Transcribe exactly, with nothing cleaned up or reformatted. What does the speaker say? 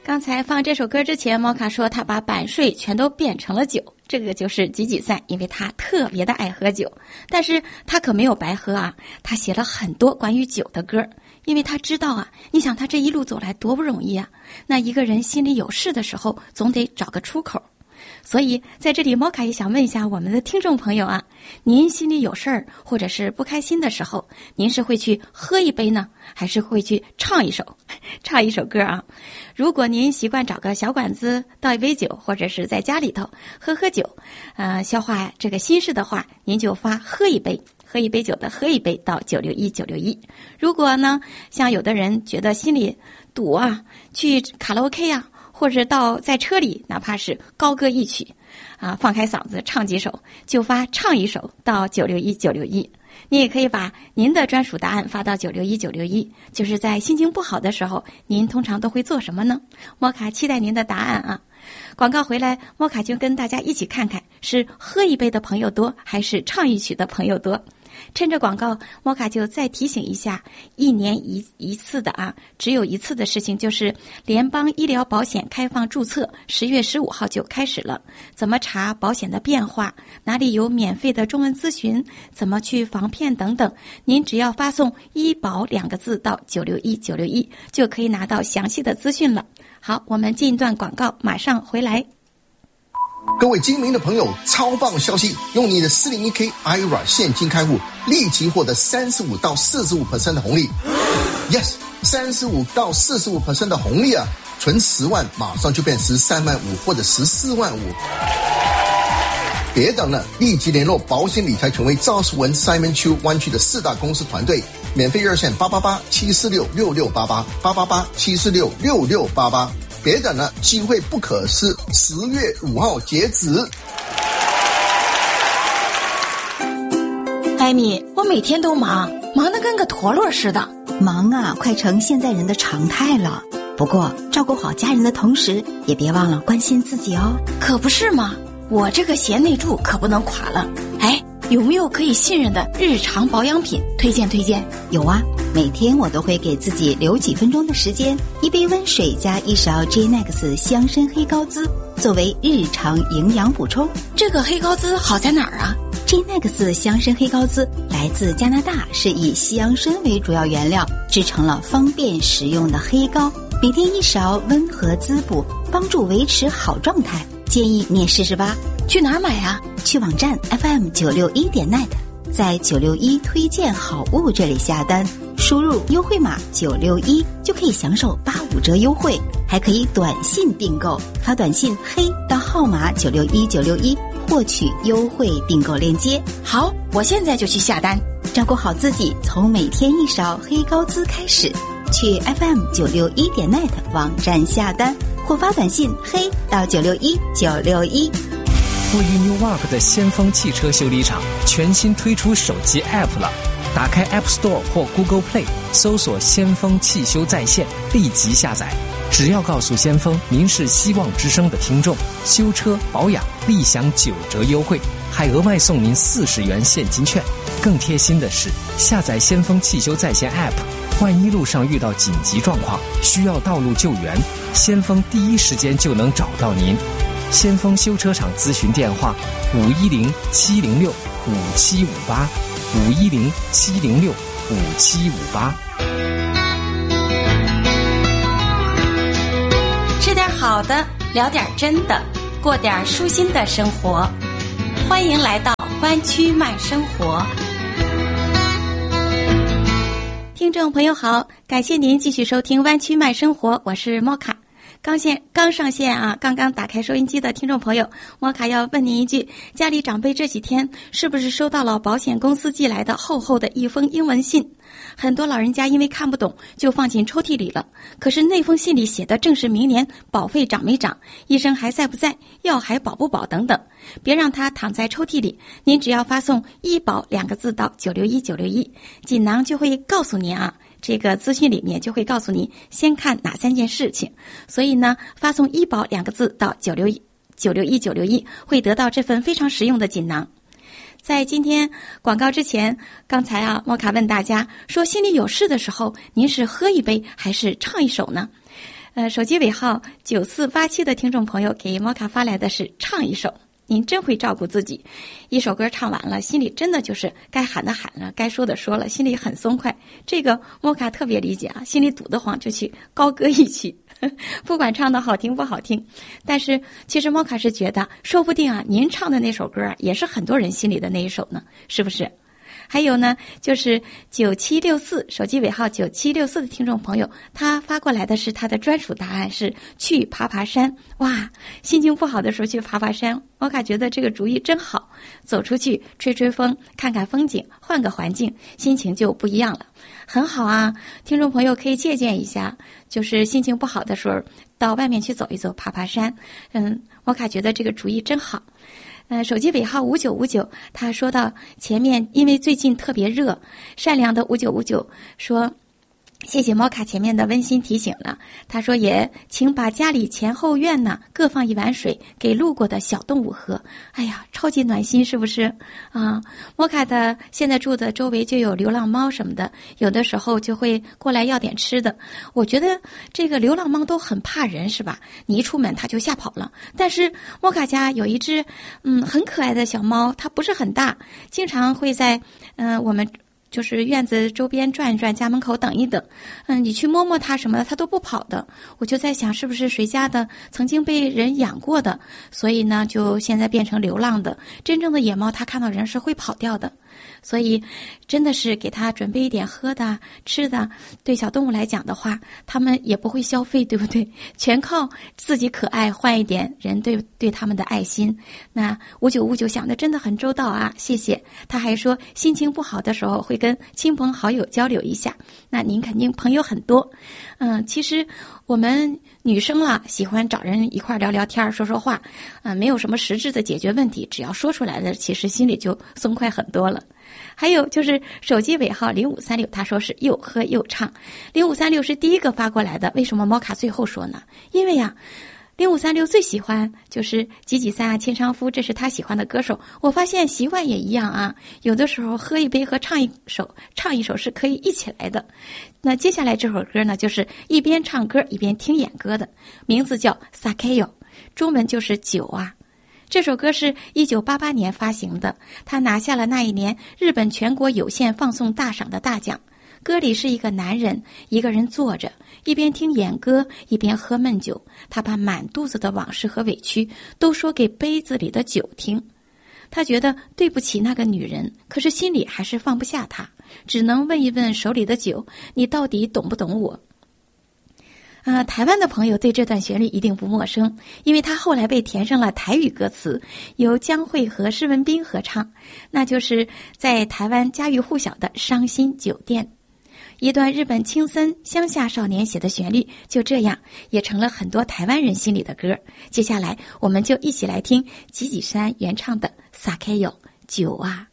刚才放这首歌之前，莫卡说他把版税全都变成了酒，这个就是几几三，因为他特别的爱喝酒。但是他可没有白喝啊，他写了很多关于酒的歌，因为他知道啊，你想他这一路走来多不容易啊，那一个人心里有事的时候，总得找个出口。所以在这里，莫卡也想问一下我们的听众朋友啊，您心里有事儿或者是不开心的时候，您是会去喝一杯呢，还是会去唱一首唱一首歌啊？如果您习惯找个小馆子倒一杯酒，或者是在家里头喝喝酒，呃，消化这个心事的话，您就发喝一杯喝一杯酒的喝一杯到九六一九六一。如果呢，像有的人觉得心里堵啊，去卡拉 OK 啊，或者到在车里，哪怕是高歌一曲啊，放开嗓子唱几首，就发唱一首到九六一九六一。你也可以把您的专属答案发到九六一九六一。就是在心情不好的时候，您通常都会做什么呢？莫卡期待您的答案啊！广告回来，莫卡就跟大家一起看看，是喝一杯的朋友多，还是唱一曲的朋友多。趁着广告，莫卡就再提醒一下，一年一一次的啊，只有一次的事情，就是联邦医疗保险开放注册，十月十五号就开始了。怎么查保险的变化，哪里有免费的中文咨询，怎么去防骗等等，您只要发送医保两个字到九六一九六一，就可以拿到详细的资讯了。好，我们进一段广告，马上回来。 各位精明的朋友，超棒消息！用你的四零一 K I R A 现金开户，立即获得三十五到四十五 percent 的红利。Yes， 三十五到四十五 percent 的红利啊！存十万，马上就变十三万五或者十四万五。别等了，立即联络保险理财权威赵世文 Simon Chu 湾区的四大公司团队，免费热线八八八七四六六六八八八八八七四六六六八八。别等了，机会不可失，十月五号截止。 艾米，我每天都忙，忙得跟个陀螺似的。 忙啊，快成现在人的常态了。不过，照顾好家人的同时，也别忘了关心自己哦。 可不是嘛，我这个贤内助可不能垮了。哎，有没有可以信任的日常保养品推荐推荐？ 有啊，每天我都会给自己留几分钟的时间，一杯温水加一勺 J N E X 香参黑高滋，作为日常营养补充。 这个黑高滋好在哪儿啊？ J N E X 香参黑高滋来自加拿大，是以西洋参为主要原料，制成了方便食用的黑膏，每天一勺，温和滋补，帮助维持好状态。建议你也试试吧。 去哪儿买啊？ 去网站 F M 九六一点 net， 在九六一推荐好物这里下单，输入优惠码九六一就可以享受八五折优惠，还可以短信订购，发短信黑到号码九六一九六一获取优惠订购链接。 好，我现在就去下单。 照顾好自己，从每天一勺黑高滋开始。去 F M 九六一点 net 网站下单，或发短信黑到九六一九六一。 位于 Newark 的先锋汽车修理厂全新推出手机 App 了，打开 App Store 或 Google Play， 搜索先锋汽修在线，立即下载。只要告诉先锋您是希望之声的听众，修车保养立享九折优惠，还额外送您四十元现金券。更贴心的是，下载先锋汽修在线 App， 万一路上遇到紧急状况，需要道路救援，先锋第一时间就能找到您。先锋修车厂咨询电话：五一零七零六五七五八，五一零七零六五七五八。 吃点好的，聊点真的，过点舒心的生活。欢迎来到湾区慢生活。听众朋友好，感谢您继续收听湾区慢生活，我是莫卡。刚线刚上线啊，刚刚打开收音机的听众朋友，莫卡要问您一句，家里长辈这几天是不是收到了保险公司寄来的厚厚的一封英文信？很多老人家因为看不懂就放进抽屉里了，可是那封信里写的正是明年保费涨没涨，医生还在不在，药还保不保等等。别让它躺在抽屉里，您只要发送医保两个字到九六一九六一，锦囊就会告诉您啊，这个资讯里面就会告诉你先看哪三件事情。所以呢，发送医保两个字到九六一九六一九六一会得到这份非常实用的锦囊。在今天广告之前，刚才啊，莫卡问大家说，心里有事的时候，您是喝一杯还是唱一首呢？ 呃，手机尾号九四八七的听众朋友给摩卡发来的是唱一首，您真会照顾自己。一首歌唱完了，心里真的就是该喊的喊了，该说的说了，心里很松快。这个摩卡特别理解啊，心里堵得慌就去高歌一曲，不管唱的好听不好听。但是其实摩卡是觉得，说不定啊，您唱的那首歌啊，也是很多人心里的那一首呢，是不是？还有呢，就是九七六四手机尾号九七六四的听众朋友，他发过来的是他的专属答案是去爬爬山。哇，心情不好的时候去爬爬山，我感觉得这个主意真好，走出去吹吹风，看看风景，换个环境，心情就不一样了，很好啊。听众朋友可以借鉴一下，就是心情不好的时候到外面去走一走，爬爬山。嗯，我感觉得这个主意真好。呃，手机尾号五九五九，他说到前面，因为最近特别热，善良的五九五九说，谢谢摩卡前面的温馨提醒了。他说也请把家里前后院呢各放一碗水给路过的小动物喝。哎呀，超级暖心，是不是啊？摩卡的现在住的周围就有流浪猫什么的，有的时候就会过来要点吃的。我觉得这个流浪猫都很怕人，是吧？你一出门它就吓跑了。但是摩卡家有一只嗯很可爱的小猫，它不是很大，经常会在嗯、呃、我们就是院子周边转一转，家门口等一等。嗯，你去摸摸它什么的，它都不跑的。我就在想，是不是谁家的曾经被人养过的，所以呢，就现在变成流浪的。真正的野猫，它看到人是会跑掉的。所以真的是给它准备一点喝的吃的，对小动物来讲的话，他们也不会消费，对不对？全靠自己可爱换一点人对对他们的爱心。那五九五九想的真的很周到啊，谢谢。他还说心情不好的时候会跟亲朋好友交流一下，那您肯定朋友很多。嗯，其实我们女生啦，喜欢找人一块聊聊天说说话，嗯，没有什么实质的解决问题，只要说出来了，其实心里就松快很多了。还有就是手机尾号零五三六，他说是又喝又唱。零五三六是第一个发过来的，为什么猫卡最后说呢？因为呀，零五三六最喜欢就是吉吉三啊、千昌夫，这是他喜欢的歌手。我发现习惯也一样啊，有的时候喝一杯和唱一首唱一首是可以一起来的。那接下来这首歌呢，就是一边唱歌一边听演歌的，名字叫 Sakeyo， 中文就是酒啊。这首歌是一九八八年发行的，他拿下了那一年日本全国有线放送大赏的大奖。歌里是一个男人一个人坐着，一边听演歌一边喝闷酒，他把满肚子的往事和委屈都说给杯子里的酒听。他觉得对不起那个女人，可是心里还是放不下她，只能问一问手里的酒，你到底懂不懂我？呃，台湾的朋友对这段旋律一定不陌生，因为它后来被填上了台语歌词，由江蕙和施文彬合唱，那就是在台湾家喻户晓的《伤心酒店》。一段日本青森乡下少年写的旋律，就这样也成了很多台湾人心里的歌。接下来我们就一起来听吉吉山原唱的《Sakeyo 酒啊》。